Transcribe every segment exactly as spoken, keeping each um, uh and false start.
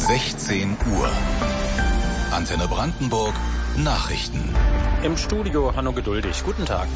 sechzehn Uhr. Antenne Brandenburg Nachrichten. Im Studio Hanno Geduldig. Guten Tag.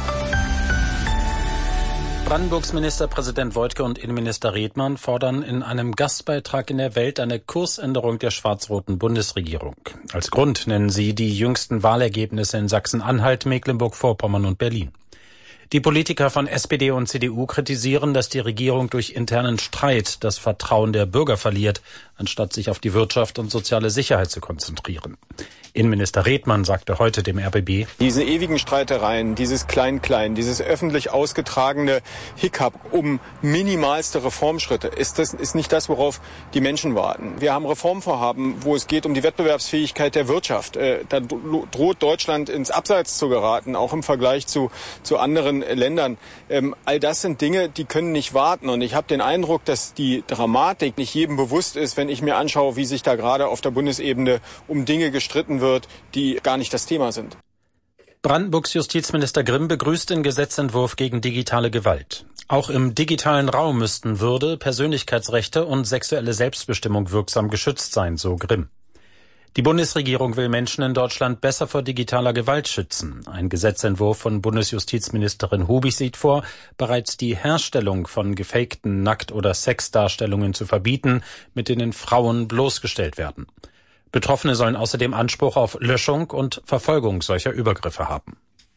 Brandenburgs Ministerpräsident Woidke und Innenminister Redmann fordern in einem Gastbeitrag in der Welt eine Kursänderung der schwarz-roten Bundesregierung. Als Grund nennen sie die jüngsten Wahlergebnisse in Sachsen-Anhalt, Mecklenburg-Vorpommern und Berlin. Die Politiker von S P D und C D U kritisieren, dass die Regierung durch internen Streit das Vertrauen der Bürger verliert, anstatt sich auf die Wirtschaft und soziale Sicherheit zu konzentrieren. Innenminister Redmann sagte heute dem R B B: Diese ewigen Streitereien, dieses Klein-Klein, dieses öffentlich ausgetragene Hickhack um minimalste Reformschritte, ist das ist nicht das, worauf die Menschen warten. Wir haben Reformvorhaben, wo es geht um die Wettbewerbsfähigkeit der Wirtschaft. Äh, da droht Deutschland ins Abseits zu geraten, auch im Vergleich zu, zu anderen Ländern. Ähm, all das sind Dinge, die können nicht warten. Und ich habe den Eindruck, dass die Dramatik nicht jedem bewusst ist, wenn ich mir anschaue, wie sich da gerade auf der Bundesebene um Dinge gestritten wird, die gar nicht das Thema sind. Brandenburgs Justizminister Grimm begrüßt den Gesetzentwurf gegen digitale Gewalt. Auch im digitalen Raum müssten Würde, Persönlichkeitsrechte und sexuelle Selbstbestimmung wirksam geschützt sein, so Grimm. Die Bundesregierung will Menschen in Deutschland besser vor digitaler Gewalt schützen. Ein Gesetzentwurf von Bundesjustizministerin Hubig sieht vor, bereits die Herstellung von gefakten Nackt- oder Sexdarstellungen zu verbieten, mit denen Frauen bloßgestellt werden. Betroffene sollen außerdem Anspruch auf Löschung und Verfolgung solcher Übergriffe haben.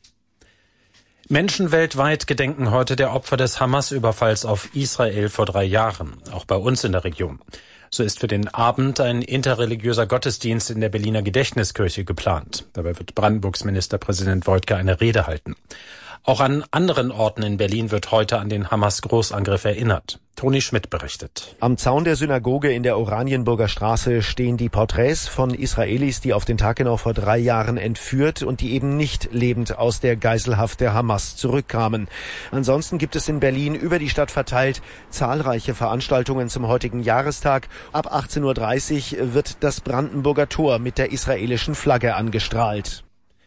Menschen weltweit gedenken heute der Opfer des Hamas-Überfalls auf Israel vor drei Jahren, auch bei uns in der Region. So ist für den Abend ein interreligiöser Gottesdienst in der Berliner Gedächtniskirche geplant. Dabei wird Brandenburgs Ministerpräsident Woidke eine Rede halten. Auch an anderen Orten in Berlin wird heute an den Hamas-Großangriff erinnert. Toni Schmidt berichtet. Am Zaun der Synagoge in der Oranienburger Straße stehen die Porträts von Israelis, die auf den Tag genau vor drei Jahren entführt und die eben nicht lebend aus der Geiselhaft der Hamas zurückkamen. Ansonsten gibt es in Berlin über die Stadt verteilt zahlreiche Veranstaltungen zum heutigen Jahrestag. Ab achtzehn Uhr dreißig wird das Brandenburger Tor mit der israelischen Flagge angestrahlt.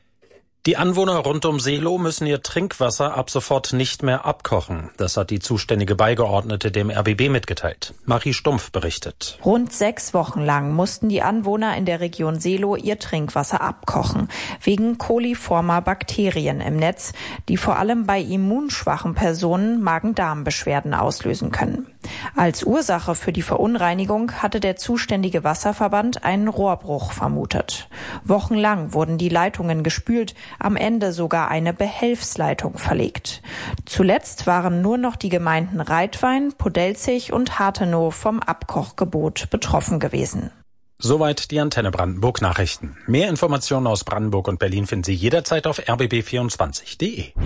Die Anwohner rund um Seelow müssen ihr Trinkwasser ab sofort nicht mehr abkochen. Das hat die zuständige Beigeordnete dem R B B mitgeteilt. Marie Stumpf berichtet. Rund sechs Wochen lang mussten die Anwohner in der Region Seelow ihr Trinkwasser abkochen, wegen coliformer Bakterien im Netz, die vor allem bei immunschwachen Personen Magen-Darm-Beschwerden auslösen können. Als Ursache für die Verunreinigung hatte der zuständige Wasserverband einen Rohrbruch vermutet. Wochenlang wurden die Leitungen gespült, am Ende sogar eine Behelfsleitung verlegt. Zuletzt waren nur noch die Gemeinden Reitwein, Podelzig und Hartenow vom Abkochgebot betroffen gewesen. Soweit die Antenne Brandenburg Nachrichten. Mehr Informationen aus Brandenburg und Berlin finden Sie jederzeit auf r b b vierundzwanzig punkt d e.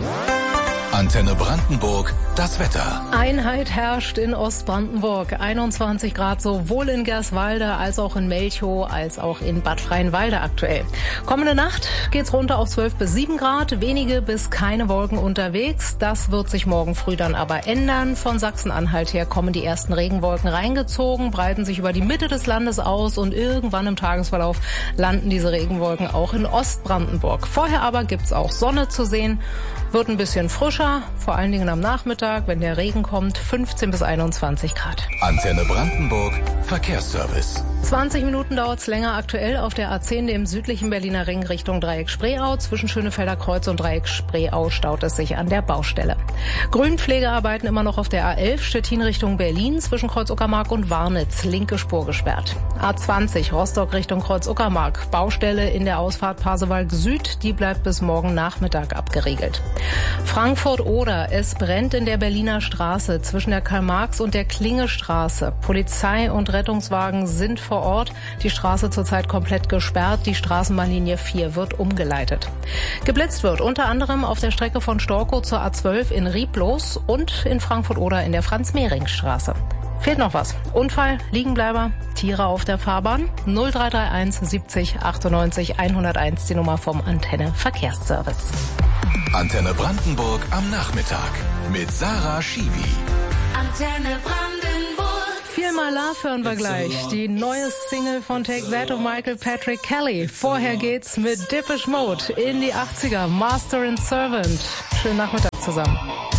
Antenne Brandenburg, das Wetter. Einheit herrscht in Ostbrandenburg. einundzwanzig Grad sowohl in Gerswalde als auch in Melchow als auch in Bad Freienwalde aktuell. Kommende Nacht geht's runter auf zwölf bis sieben Grad, wenige bis keine Wolken unterwegs. Das wird sich morgen früh dann aber ändern. Von Sachsen-Anhalt her kommen die ersten Regenwolken reingezogen, breiten sich über die Mitte des Landes aus und irgendwann im Tagesverlauf landen diese Regenwolken auch in Ostbrandenburg. Vorher aber gibt's auch Sonne zu sehen. Wird ein bisschen frischer, vor allen Dingen am Nachmittag, wenn der Regen kommt, fünfzehn bis einundzwanzig Grad. Antenne Brandenburg, Verkehrsservice. zwanzig Minuten dauert's länger aktuell auf der A zehn, dem südlichen Berliner Ring Richtung Dreieck Spreeau. Zwischen Schönefelder Kreuz und Dreieck Spreeau staut es sich an der Baustelle. Grünpflegearbeiten immer noch auf der A elf, Stettin Richtung Berlin, zwischen Kreuz Uckermark und Warnitz, linke Spur gesperrt. A zwanzig, Rostock Richtung Kreuz Uckermark, Baustelle in der Ausfahrt Pasewalk Süd, die bleibt bis morgen Nachmittag abgeriegelt. Frankfurt-Oder, es brennt in der Berliner Straße zwischen der Karl-Marx- und der Klingestraße. Polizei und Rettungswagen sind vor Ort. Die Straße zurzeit komplett gesperrt. Die Straßenbahnlinie vier wird umgeleitet. Geblitzt wird unter anderem auf der Strecke von Storkow zur A zwölf in Rieblos und in Frankfurt-Oder in der Franz-Mehring-Straße. Fehlt noch was. Unfall, Liegenbleiber, Tiere auf der Fahrbahn. null drei drei eins siebzig achtundneunzig hunderteins, die Nummer vom Antenne Verkehrsservice. Antenne Brandenburg am Nachmittag mit Sarah Schiwi. Antenne Brandenburg. Feel My Love hören wir gleich. Die neue Single von Take That und Michael Patrick Kelly. Vorher geht's mit Depeche Mode in die achtziger. Master and Servant. Schönen Nachmittag zusammen.